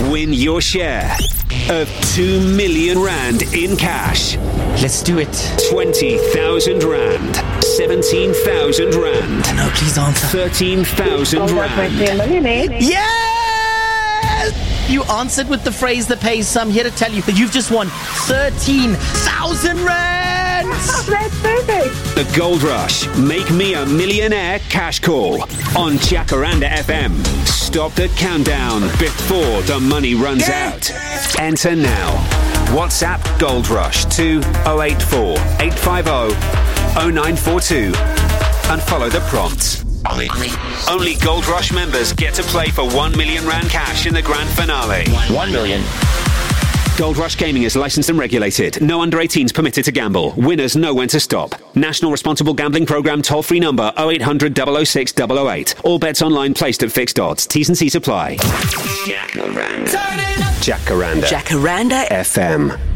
Win your share of 2 million rand in cash. Let's do it. 20,000 rand. 17,000 rand. No, please answer. 13,000 rand. Yes! You answered with the phrase that pays some. Here to tell you that you've just won 13,000 rand. That's perfect. The Gold Rush. Make me a millionaire cash call on Jacaranda FM. Stop the countdown before the money runs out. Enter now. WhatsApp Gold Rush to 084 850 0942 and follow the prompts. Only Gold Rush members get to play for 1 million rand cash in the grand finale. 1 million. Gold Rush Gaming is licensed and regulated. No under 18s permitted to gamble. Winners know when to stop. National Responsible Gambling Programme toll-free number 0800 006 008. All bets online placed at fixed odds. T's and C's apply. Jacaranda. Jacaranda FM.